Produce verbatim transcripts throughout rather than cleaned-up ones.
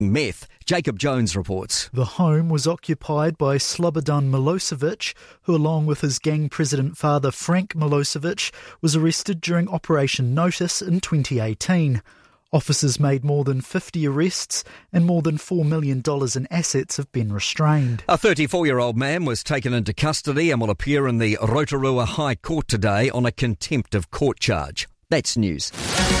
meth. Jacob Jones reports. The home was occupied by Slobodan Milosevic, who along with his gang president father Frank Milosevic was arrested during Operation Notice in twenty eighteen. Officers made more than fifty arrests and more than four million dollars in assets have been restrained. A thirty-four-year-old man was taken into custody and will appear in the Rotorua High Court today on a contempt of court charge. That's news.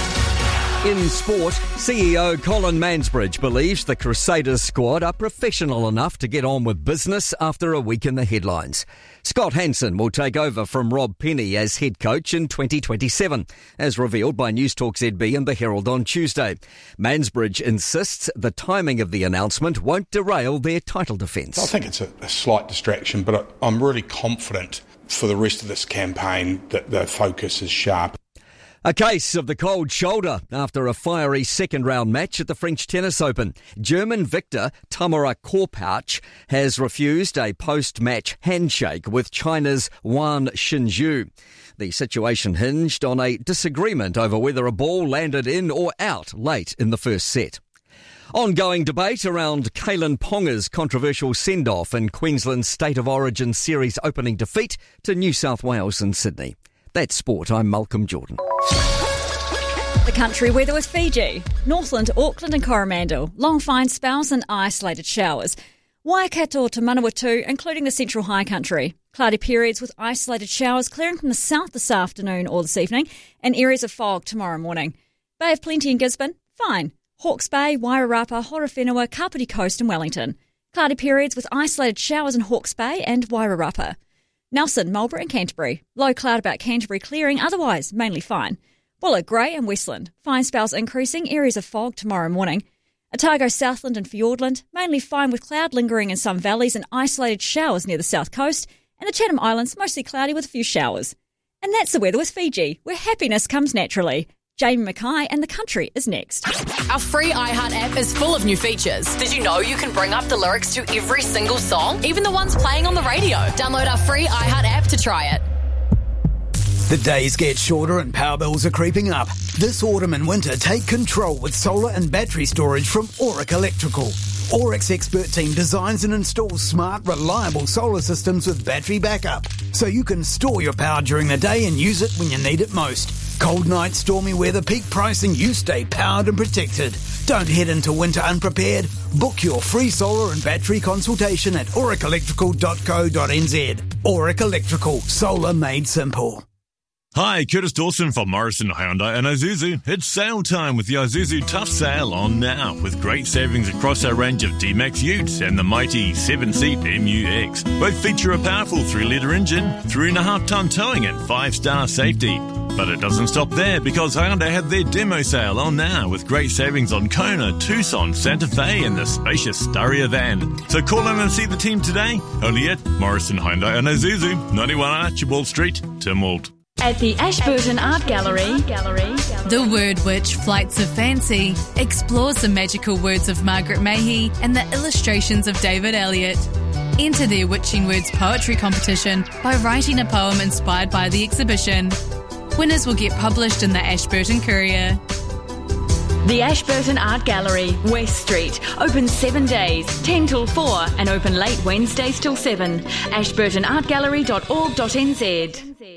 In sport, C E O Colin Mansbridge believes the Crusaders squad are professional enough to get on with business after a week in the headlines. Scott Hansen will take over from Rob Penny as head coach in twenty twenty-seven, as revealed by Newstalk Z B and the Herald on Tuesday. Mansbridge insists the timing of the announcement won't derail their title defence. I think it's a, a slight distraction, but I'm really confident for the rest of this campaign that the focus is sharp. A case of the cold shoulder after a fiery second-round match at the French Tennis Open. German victor Tamara Korpach has refused a post-match handshake with China's Wang Xinzhu. The situation hinged on a disagreement over whether a ball landed in or out late in the first set. Ongoing debate around Kalen Ponga's controversial send-off in Queensland's State of Origin Series opening defeat to New South Wales and Sydney. That's sport. I'm Malcolm Jordan. The country weather with Fiji. Northland, Auckland and Coromandel. Long fine spells and isolated showers. Waikato to Manawatu, including the central high country. Cloudy periods with isolated showers clearing from the south this afternoon or this evening and areas of fog tomorrow morning. Bay of Plenty in Gisborne, fine. Hawke's Bay, Wairarapa, Horowhenua, Kapiti Coast and Wellington. Cloudy periods with isolated showers in Hawke's Bay and Wairarapa. Nelson, Marlborough and Canterbury. Low cloud about Canterbury clearing, otherwise mainly fine. Buller, Grey and Westland. Fine spells increasing, areas of fog tomorrow morning. Otago, Southland and Fiordland. Mainly fine with cloud lingering in some valleys and isolated showers near the south coast. And the Chatham Islands, mostly cloudy with a few showers. And that's the weather with Fiji, where happiness comes naturally. Jamie Mackay and The Country is next. Our free iHeart app is full of new features. Did you know you can bring up the lyrics to every single song, even the ones playing on the radio? Download our free iHeart app to try it. The days get shorter and power bills are creeping up. This autumn and winter, take control with solar and battery storage from Auric Electrical. Auric's expert team designs and installs smart, reliable solar systems with battery backup, so you can store your power during the day and use it when you need it most. Cold nights, stormy weather, peak pricing, you stay powered and protected. Don't head into winter unprepared. Book your free solar and battery consultation at auric electrical dot co dot n z. Auric Electrical, solar made simple. Hi, Curtis Dawson from Morrison Hyundai and Isuzu. It's sale time with the Isuzu Tough Sale on now, with great savings across our range of D-Max Utes and the mighty seven-seat M U X. Both feature a powerful three litre engine, three and a half tonne towing and five-star safety. But it doesn't stop there, because Hyundai had their demo sale on now with great savings on Kona, Tucson, Santa Fe and the spacious Staria van. So call in and see the team today, only at Morrison Hyundai and Isuzu, ninety-one Archibald Street, Tynwald. At the Ashburton Art Gallery, Gallery, The Word Witch Flights of Fancy explores the magical words of Margaret Mahy and the illustrations of David Elliott. Enter their Witching Words poetry competition by writing a poem inspired by the exhibition. Winners will get published in the Ashburton Courier. The Ashburton Art Gallery, West Street, open seven days, ten till four, and open late Wednesdays till seven. ashburton art gallery dot org dot n z.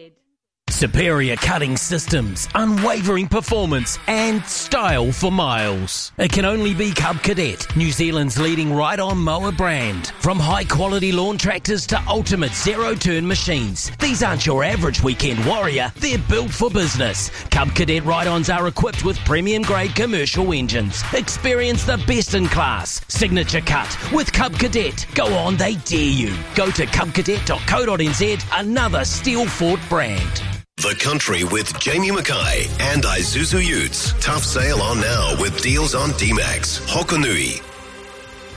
Superior cutting systems, unwavering performance and style for miles. It can only be Cub Cadet, New Zealand's leading ride-on mower brand. From high-quality lawn tractors to ultimate zero-turn machines, these aren't your average weekend warrior, they're built for business. Cub Cadet ride-ons are equipped with premium-grade commercial engines. Experience the best in class. Signature cut with Cub Cadet. Go on, they dare you. Go to cub cadet dot co dot n z, another steel-fought brand. The Country with Jamie Mackay and Isuzu Utes. Tough sale on now with deals on D-Max, Hokonui,